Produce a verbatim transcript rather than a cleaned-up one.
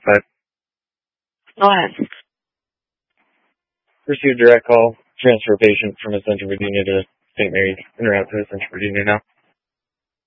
five. Go ahead. Received a direct call. Transfer a patient from Ascension, Virginia to Saint Mary's. En route to Ascension, Virginia now.